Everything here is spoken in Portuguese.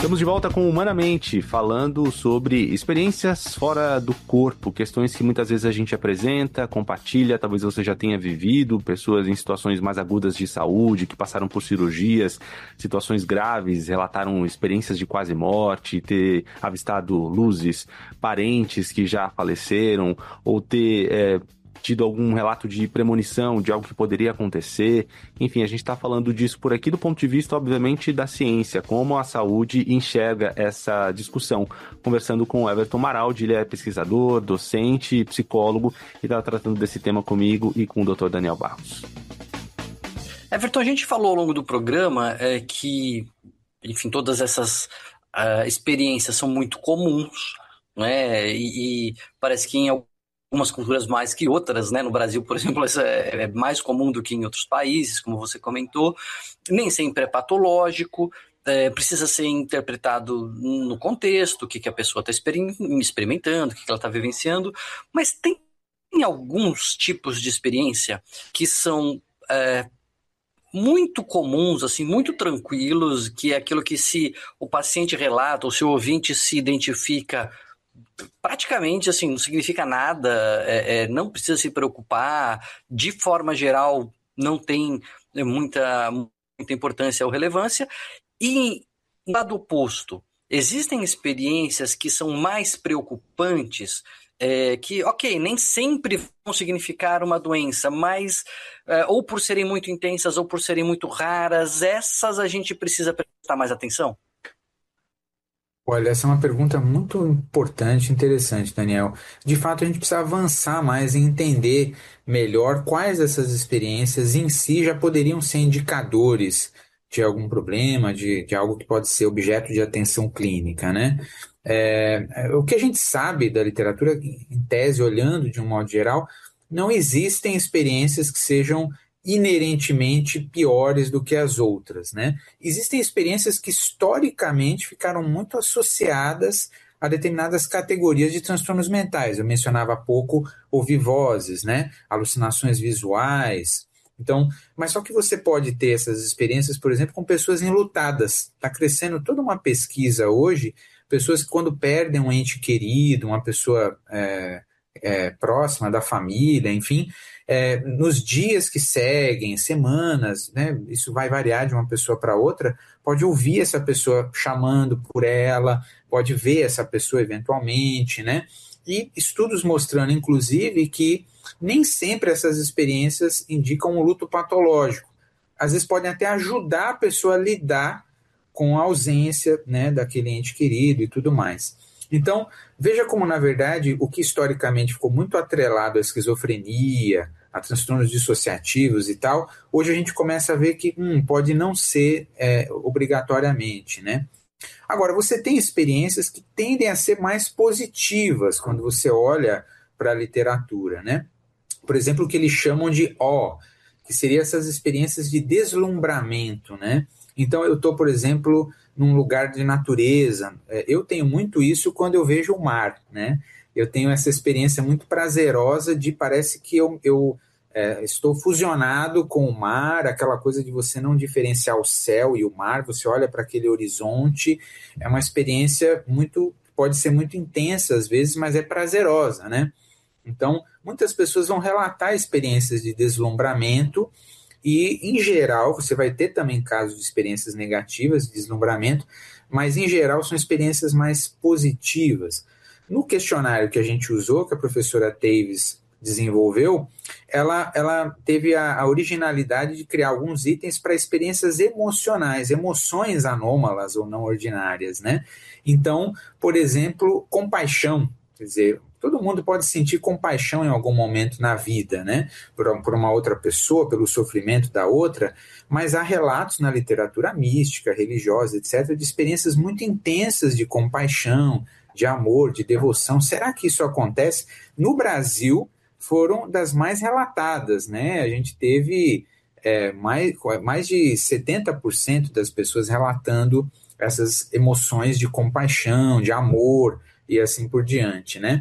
Estamos de volta com Humanamente, falando sobre experiências fora do corpo, questões que muitas vezes a gente apresenta, compartilha, talvez você já tenha vivido, pessoas em situações mais agudas de saúde, que passaram por cirurgias, situações graves, relataram experiências de quase morte, ter avistado luzes, parentes que já faleceram, ou ter tido algum relato de premonição, de algo que poderia acontecer. Enfim, a gente está falando disso por aqui do ponto de vista, obviamente, da ciência, como a saúde enxerga essa discussão. Conversando com o Everton Maraldi, ele é pesquisador, docente, psicólogo, e está tratando desse tema comigo e com o Dr. Daniel Barros. Everton, a gente falou ao longo do programa que, enfim, todas essas experiências são muito comuns, né? E parece que em algumas culturas mais que outras, né? No Brasil, por exemplo, isso é mais comum do que em outros países, como você comentou. Nem sempre é patológico, precisa ser interpretado no contexto, o que a pessoa está experimentando, o que ela está vivenciando, mas tem alguns tipos de experiência que são muito comuns, assim, muito tranquilos, que é aquilo que se o paciente relata, ou se o ouvinte se identifica, praticamente assim, não significa nada, não precisa se preocupar, de forma geral não tem muita importância ou relevância. E no lado oposto, existem experiências que são mais preocupantes, que, ok, nem sempre vão significar uma doença, mas ou por serem muito intensas ou por serem muito raras, essas a gente precisa prestar mais atenção? Olha, essa é uma pergunta muito importante e interessante, Daniel. De fato, a gente precisa avançar mais e entender melhor quais dessas experiências em si já poderiam ser indicadores de algum problema, de algo que pode ser objeto de atenção clínica, né? O que a gente sabe da literatura, em tese, olhando de um modo geral, não existem experiências que sejam inerentemente piores do que as outras, né? Existem experiências que historicamente ficaram muito associadas a determinadas categorias de transtornos mentais. Eu mencionava há pouco ouvir vozes, né? Alucinações visuais. Então, mas só que você pode ter essas experiências, por exemplo, com pessoas enlutadas. Está crescendo toda uma pesquisa hoje, pessoas que quando perdem um ente querido, uma pessoa próxima da família, enfim, nos dias que seguem, semanas, né, isso vai variar de uma pessoa para outra, pode ouvir essa pessoa chamando por ela, pode ver essa pessoa eventualmente, né? E estudos mostrando, inclusive, que nem sempre essas experiências indicam um luto patológico. Às vezes podem até ajudar a pessoa a lidar com a ausência, né, daquele ente querido e tudo mais. Então, veja como, na verdade, o que historicamente ficou muito atrelado à esquizofrenia, a transtornos dissociativos e tal, hoje a gente começa a ver que pode não ser obrigatoriamente, né? Agora, você tem experiências que tendem a ser mais positivas quando você olha para a literatura, né? Por exemplo, o que eles chamam de O, que seriam essas experiências de deslumbramento, né? Então, eu estou, por exemplo, num lugar de natureza. Eu tenho muito isso quando eu vejo o mar, né? Eu tenho essa experiência muito prazerosa de parece que eu estou fusionado com o mar, aquela coisa de você não diferenciar o céu e o mar, você olha para aquele horizonte, é uma experiência pode ser muito intensa às vezes, mas é prazerosa, né? Então, muitas pessoas vão relatar experiências de deslumbramento e, em geral, você vai ter também casos de experiências negativas, de deslumbramento, mas, em geral, são experiências mais positivas. No questionário que a gente usou, que a professora Taves desenvolveu, ela teve a originalidade de criar alguns itens para experiências emocionais, emoções anômalas ou não ordinárias, né? Então, por exemplo, compaixão, quer dizer, todo mundo pode sentir compaixão em algum momento na vida, né? Por uma outra pessoa, pelo sofrimento da outra, mas há relatos na literatura mística, religiosa, etc., de experiências muito intensas de compaixão, de amor, de devoção. Será que isso acontece? No Brasil, foram das mais relatadas, né? A gente teve mais de 70% das pessoas relatando essas emoções de compaixão, de amor e assim por diante, né?